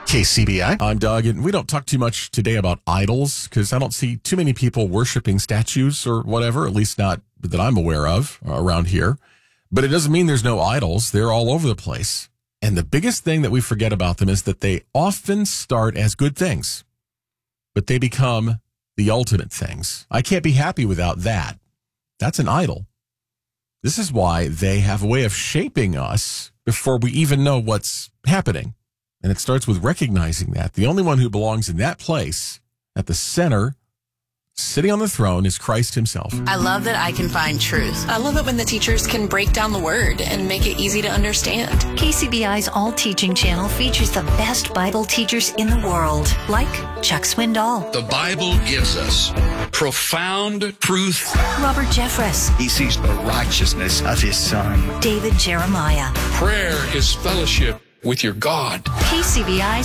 KCBI. I'm Doug, and we don't talk too much today about idols because I don't see too many people worshiping statues or whatever, at least not that I'm aware of around here. But it doesn't mean there's no idols. They're all over the place. And the biggest thing that we forget about them is that they often start as good things, but they become the ultimate things. I can't be happy without that. That's an idol. This is why they have a way of shaping us before we even know what's happening. And it starts with recognizing that the only one who belongs in that place at the center, sitting on the throne, is Christ himself. I love that I can find truth. I love it when the teachers can break down the word and make it easy to understand. KCBI's All Teaching channel features the best Bible teachers in the world, like Chuck Swindoll. The Bible gives us profound truth. Robert Jeffress. He sees the righteousness of his son. David Jeremiah. Prayer is fellowship with your God. KCBI's